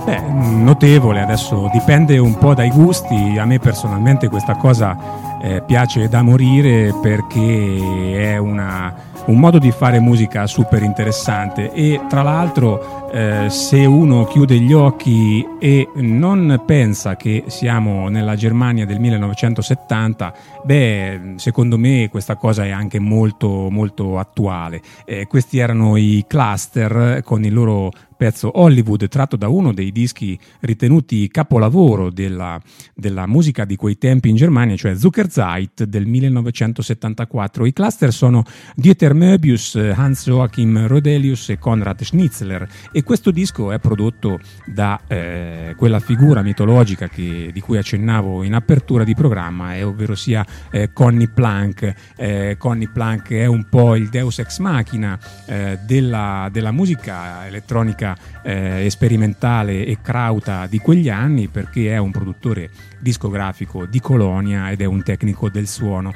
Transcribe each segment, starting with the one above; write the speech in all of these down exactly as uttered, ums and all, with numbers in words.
Beh, notevole, adesso dipende un po' dai gusti. A me personalmente questa cosa eh, piace da morire, perché è una, un modo di fare musica super interessante, e tra l'altro eh, se uno chiude gli occhi e non pensa che siamo nella Germania del millenovecentosettanta, beh, secondo me questa cosa è anche molto molto attuale. Eh, questi erano i Cluster con il loro pezzo Hollywood, tratto da uno dei dischi ritenuti capolavoro della, della musica di quei tempi in Germania, cioè Zuckerzeit del millenovecentosettantaquattro. I Cluster sono Dieter Möbius, Hans-Joachim Rodelius e Konrad Schnitzler, e questo disco è prodotto da eh, quella figura mitologica che, di cui accennavo in apertura di programma, è, ovvero sia eh, Conny Plank. Eh, Conny Plank è un po' il deus ex machina eh, della, della musica elettronica Eh, sperimentale e krauta di quegli anni, perché è un produttore discografico di Colonia ed è un tecnico del suono,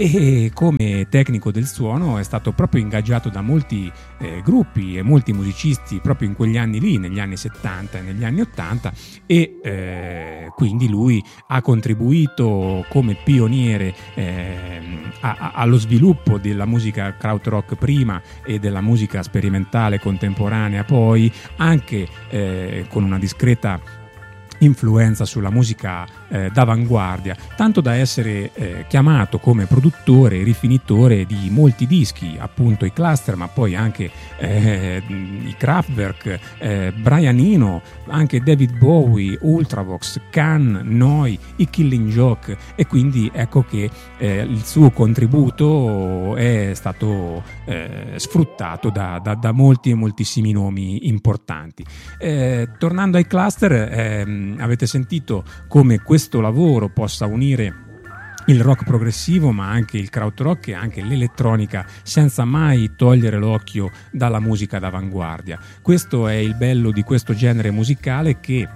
e come tecnico del suono è stato proprio ingaggiato da molti eh, gruppi e molti musicisti proprio in quegli anni lì, negli anni settanta e negli anni ottanta, e eh, quindi lui ha contribuito come pioniere eh, a, a, allo sviluppo della musica krautrock prima e della musica sperimentale contemporanea poi, anche eh, con una discreta influenza sulla musica eh, d'avanguardia, tanto da essere eh, chiamato come produttore e rifinitore di molti dischi, appunto i Cluster, ma poi anche eh, i Kraftwerk, eh, Brian Eno, anche David Bowie, Ultravox, Can, Noi, i Killing Joke, e quindi ecco che eh, il suo contributo è stato eh, sfruttato da, da, da molti e moltissimi nomi importanti. Eh, tornando ai Cluster, eh, avete sentito come questo lavoro possa unire il rock progressivo, ma anche il krautrock e anche l'elettronica, senza mai togliere l'occhio dalla musica d'avanguardia. Questo è il bello di questo genere musicale, che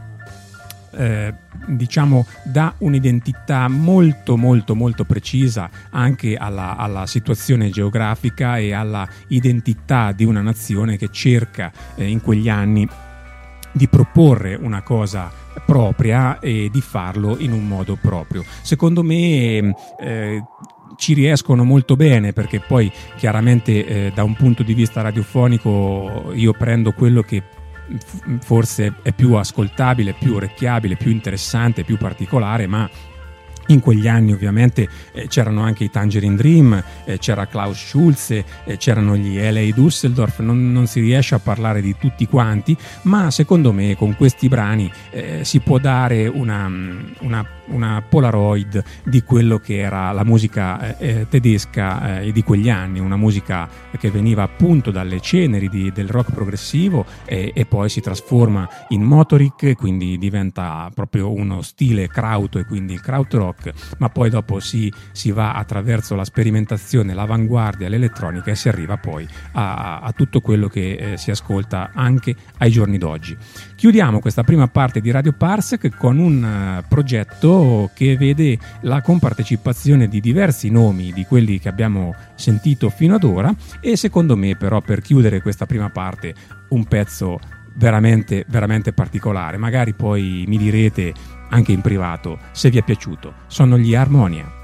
eh, diciamo dà un'identità molto molto molto precisa anche alla, alla situazione geografica e alla identità di una nazione che cerca eh, in quegli anni di proporre una cosa propria e di farlo in un modo proprio. Secondo me eh, ci riescono molto bene, perché poi chiaramente eh, da un punto di vista radiofonico io prendo quello che f- forse è più ascoltabile, più orecchiabile, più interessante, più particolare, ma in quegli anni ovviamente eh, c'erano anche i Tangerine Dream, eh, c'era Klaus Schulze, eh, c'erano gli L A Düsseldorf, non, non si riesce a parlare di tutti quanti, ma secondo me con questi brani eh, si può dare una, una, una Polaroid di quello che era la musica eh, tedesca eh, di quegli anni, una musica che veniva appunto dalle ceneri di, del rock progressivo eh, e poi si trasforma in motoric, quindi diventa proprio uno stile krauto e quindi il krautrock, ma poi dopo si, si va attraverso la sperimentazione, l'avanguardia, l'elettronica, e si arriva poi a, a tutto quello che eh, si ascolta anche ai giorni d'oggi. Chiudiamo questa prima parte di Radio Parsec con un uh, progetto che vede la compartecipazione di diversi nomi di quelli che abbiamo sentito fino ad ora, e secondo me però, per chiudere questa prima parte, un pezzo veramente veramente particolare. Magari poi mi direte anche in privato se vi è piaciuto. Sono gli Harmonia.